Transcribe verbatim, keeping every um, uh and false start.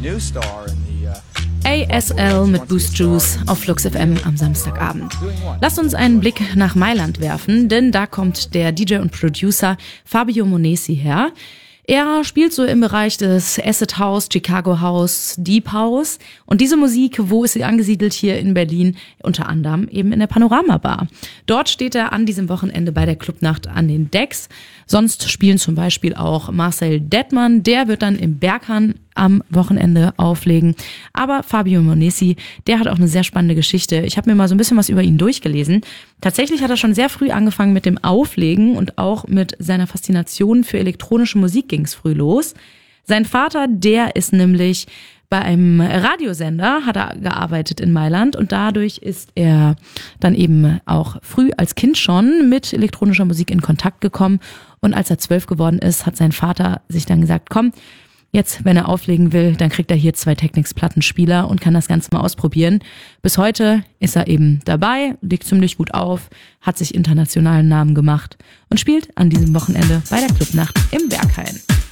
A S L mit Boost Juice auf Flux F M am Samstagabend. Lasst uns einen Blick nach Mailand werfen, denn da kommt der D J und Producer Fabio Monesi her. Er spielt so im Bereich des Acid House, Chicago House, Deep House. Und diese Musik, wo ist sie angesiedelt hier in Berlin? Unter anderem eben in der Panorama Bar. Dort steht er an diesem Wochenende bei der Clubnacht an den Decks. Sonst spielen zum Beispiel auch Marcel Dettmann. Der wird dann im Berghahn am Wochenende auflegen. Aber Fabio Monesi, der hat auch eine sehr spannende Geschichte. Ich habe mir mal so ein bisschen was über ihn durchgelesen. Tatsächlich hat er schon sehr früh angefangen mit dem Auflegen und auch mit seiner Faszination für elektronische Musik ging es früh los. Sein Vater, der ist nämlich bei einem Radiosender, hat er gearbeitet in Mailand und dadurch ist er dann eben auch früh als Kind schon mit elektronischer Musik in Kontakt gekommen. Und als er zwölf geworden ist, hat sein Vater sich dann gesagt, komm, jetzt, wenn er auflegen will, dann kriegt er hier zwei Technics-Plattenspieler und kann das Ganze mal ausprobieren. Bis heute ist er eben dabei, legt ziemlich gut auf, hat sich internationalen Namen gemacht und spielt an diesem Wochenende bei der Clubnacht im Berghain.